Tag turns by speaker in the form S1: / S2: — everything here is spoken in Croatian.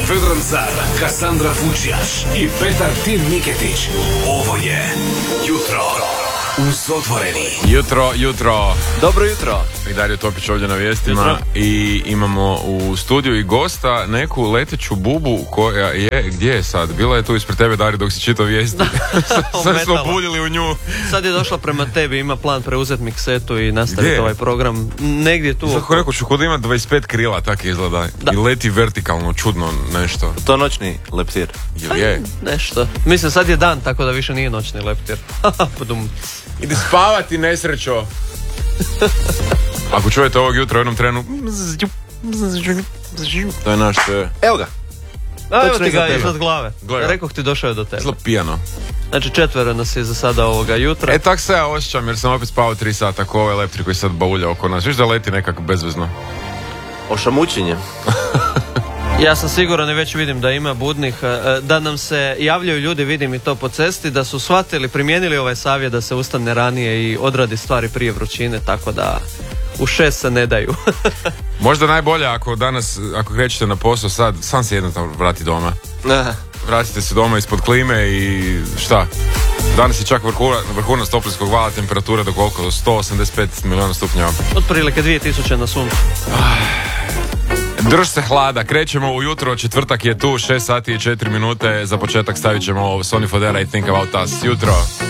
S1: Vedran Car, Kassandra Fučijaš i Petar Tim Miketić. Ovo je Jutro uz Otvoreni.
S2: Jutro.
S3: Dobro jutro.
S2: I Dario Topić ovdje na vijestima. I imamo u studiju i gosta neku leteću bubu koja je, gdje je sad? Bila je tu ispred tebe, Dario, dok si čitao vijesti. Sad smo budili u nju.
S3: Sad je došla prema tebi, ima plan preuzeti miksetu i nastaviti ovaj program. Negdje tu.
S2: Kako rekao ću, kod ima 25 krila, tako izgleda. Da. I leti vertikalno, čudno nešto.
S4: To noćni leptir.
S2: Je.
S3: Nešto. Mislim, sad je dan, tako da više nije noćni leptir.
S2: Idi spavati, nesrećo. Ako čujete ovog jutra u jednom trenu, to je naš...
S4: Evo ga.
S3: Evo ti ga iznad glave. Rekoh ti, došao je do tebe.
S2: Zlo pijano.
S3: Znači 4 nas je za sada ovoga jutra.
S2: Tak se ja osjećam jer sam opet spavao 3 sata ko ovaj leptir koji sad baulja oko nas. Viš da leti nekako bezvezno.
S4: Ošamućenje.
S3: Ja sam siguran i već vidim da ima budnih, da nam se javljaju ljudi, vidim i to po cesti, da su shvatili, primijenili ovaj savjet da se ustane ranije i odradi stvari prije vrućine, tako da u 6 se ne daju.
S2: Možda najbolje ako danas, ako krećete na posao sad, sam se jednostavno vrati doma. Vratite se doma ispod klime i šta? Danas je čak vrhunac toplinskog vala, temperatura do koliko? Do 185 miliona stupnjeva.
S3: Otprilike 2000 na suncu.
S2: Drž se hlada, krećemo ujutro, četvrtak je tu, 6 sati i 4 minute, za početak stavit ćemo Sonny Fodera i Think About Us. Jutro.